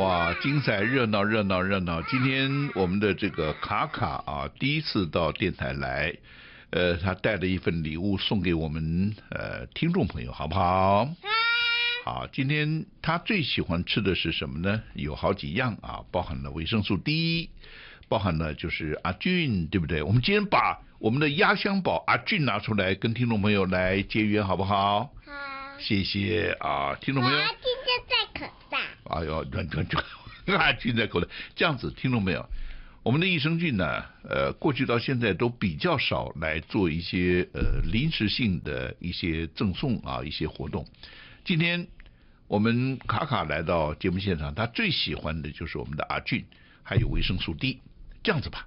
哇，精彩热闹热闹热闹！今天我们的这个卡卡啊，第一次到电台来，他带了一份礼物送给我们听众朋友，好不好？好，今天他最喜欢吃的是什么呢？有好几样啊，包含了维生素 D， 包含了就是阿俊，对不对？我们今天把我们的压箱宝阿俊拿出来，跟听众朋友来结缘，好不好？ 好， 谢谢啊，听众朋友。 阿俊就在口袋。 哎呦，阿俊在口袋，这样子，听众朋友，我们的益生菌呢，过去到现在都比较少来做一些临时性的一些赠送啊，一些活动。今天我们卡卡来到节目现场，他最喜欢的就是我们的阿俊，还有维生素 D。这样子吧，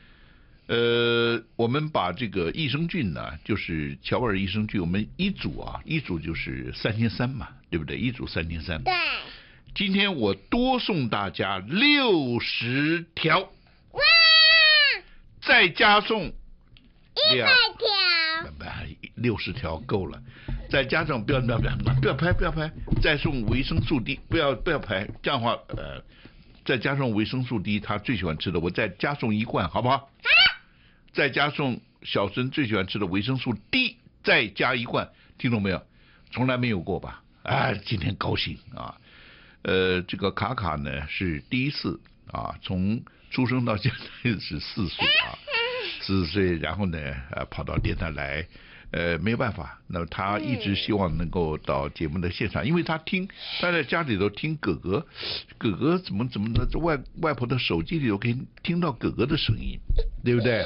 我们把这个益生菌呢，就是乔尔益生菌，我们一组啊，一组就是3300嘛，对不对？一组3300。 对。 今天我多送大家60条， 哇！ 再加送 100条。 60条够了，再加上不要拍，再送维生素 D， 不要拍，这样的话再加上维生素 D， 他最喜欢吃的，我再加送1罐，好不好？再加送小孙最喜欢吃的维生素 D， 再加1罐，听懂没有？从来没有过吧？今天高兴啊！这个卡卡呢是第一次啊，从出生到现在是4岁啊，4岁，然后呢跑到电台来，没有办法，那么他一直希望能够到节目的现场，因为他在家里头听哥哥怎么的，外婆的手机里头可以听到哥哥的声音，对不对？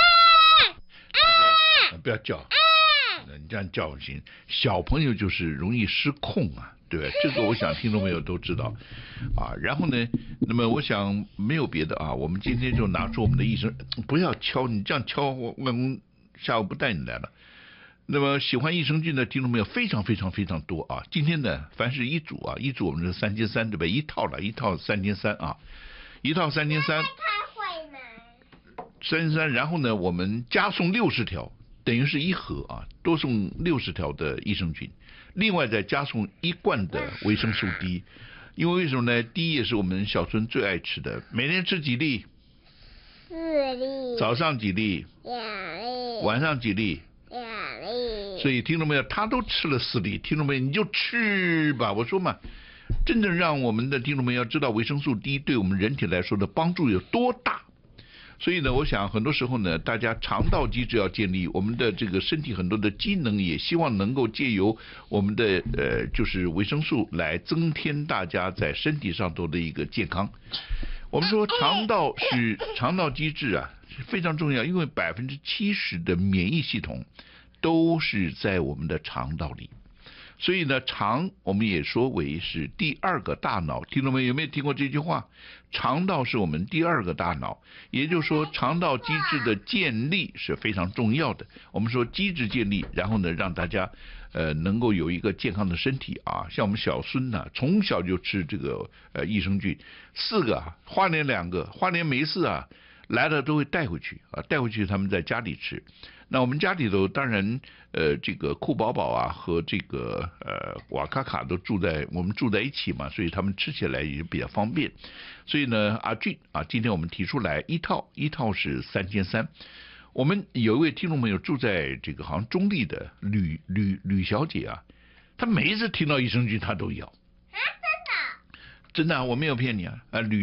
不要叫，你这样叫不行，小朋友就是容易失控啊。对，这个我想听众朋友都知道啊。然后呢，那么我想没有别的啊，我们今天就拿出我们的益生，不要敲，你这样敲，我下午不带你来了。那么喜欢益生菌的听众朋友非常多啊。今天呢，凡是一组啊，一组我们是3300，对吧？一套3300啊，一套3300。3300，然后呢，我们加送60条，等于是1盒啊，多送60条的益生菌。另外再加送1罐的维生素 D， 因为什么呢 ？D 也是我们小孙最爱吃的，每天吃几粒 ？4粒。 早上几粒 ？2粒。 晚上几粒 ？2粒。 所以听众朋友，他都吃了4粒，听众朋友你就吃吧。我说嘛，真正让我们的听众朋友知道维生素 D 对我们人体来说的帮助有多大。所以呢，我想很多时候呢，大家肠道机制要建立，我们的这个身体很多的机能也希望能够借由我们的就是维生素来增添大家在身体上头的一个健康。我们说肠道机制啊是非常重要，因为70%的免疫系统都是在我们的肠道里。所以呢，肠我们也说为是第2个大脑，听众们有没有听过这句话？肠道是我们第2个大脑，也就是说肠道机制的建立是非常重要的。我们说机制建立，然后呢让大家能够有一个健康的身体啊。像我们小孙呢，从小就吃这个益生菌，4个啊，花莲2个，花莲没事啊来了都会带回去啊，带回去他们在家里吃。那我们家里头当然这个酷宝宝啊和这个瓦卡卡都我们住在一起嘛，所以他们吃起来也比较方便。所以呢，阿俊啊，今天我们提出来一套是3300。我们有一位听众朋友住在这个好像中立的吕小姐啊，她每一次听到益生菌她都要。真的啊，我没有骗你啊，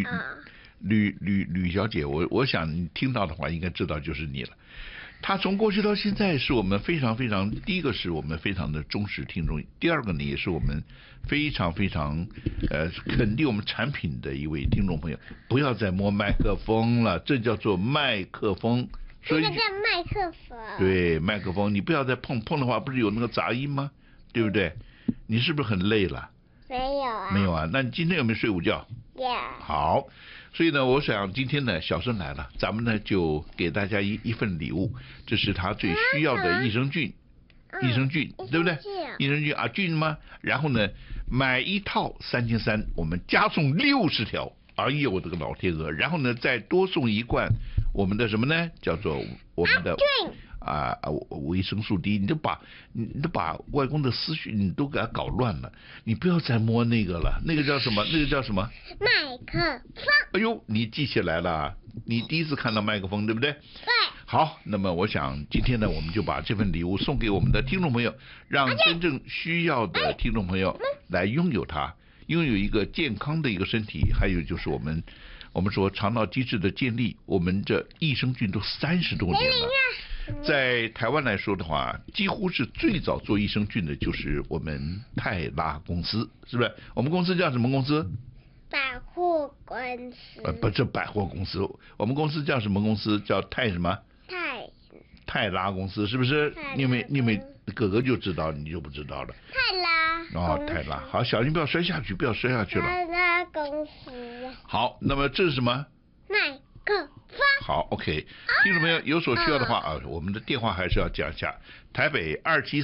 吕小姐，我想你听到的话应该知道就是你了。他从过去到现在是我们非常，第一个是我们非常的忠实听众，第2个呢也是我们非常肯定我们产品的一位听众朋友。不要再摸麦克风了，这叫做麦克风。 这个叫麦克风。 对，麦克风，你不要再碰的话，不是有那个杂音吗？对不对？你是不是很累了？ 没有啊。 没有啊？那你今天有没有睡午觉？ 有。 好。所以呢，我想今天呢，小孙来了，咱们呢就给大家一份礼物，这是他最需要的益生菌，对不对？益生菌阿菌吗？然后呢，买一套3300，我们加送60条，哎呦我的个老天鹅！然后呢，再多送1罐我们的什么呢？叫做我们的维生素 D， 你都把外公的思绪你都给他搞乱了，你不要再摸那个了，那个叫什么？那个叫什么？ 麦克风。 哎呦，你记起来了，你第一次看到麦克风对不对？ 对。 好，那么我想今天呢，我们就把这份礼物送给我们的听众朋友，让真正需要的听众朋友来拥有它，拥有一个健康的一个身体，还有就是我们说肠道机制的建立，我们这益生菌都30多年了。在台湾来说的话，几乎是最早做益生菌的就是我们泰拉公司，是不是？我们公司叫什么公司？ 百货公司。 不是百货公司，我们公司叫什么公司？叫泰什么？泰拉公司，是不是？你没哥哥就知道，你就不知道了。 泰拉。 哦，泰拉，好，小心不要摔下去，不要摔下去了。 泰拉公司。 好，那么这是什么？ 麦克风。 好 ，OK， 听众朋友有所需要的话我们的电话还是要讲一下，台北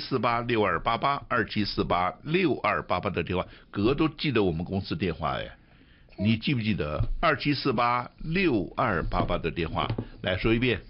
27486288，27486288的电话，哥哥都记得我们公司电话哎，你记不记得27486288的电话？来说一遍。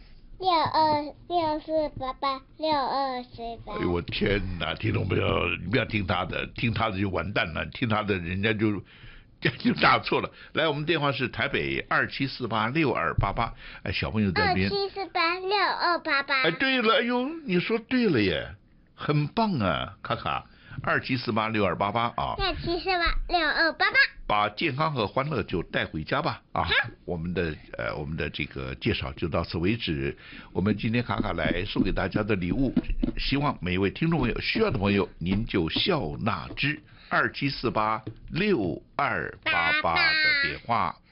6264886248。 哎呦我天哪，听众朋友，你不要听他的，听他的就完蛋了，听他的人家就打错了。来，我们电话是台北27486288。哎，小朋友在那边。 27486288。 哎，对了，哎呦，你说对了耶，很棒啊，卡卡，27486288啊。 27486288。 把健康和欢乐就带回家吧啊！我们的这个介绍就到此为止。我们今天卡卡来送给大家的礼物，希望每一位听众朋友需要的朋友，您就笑纳之。27486288的电话。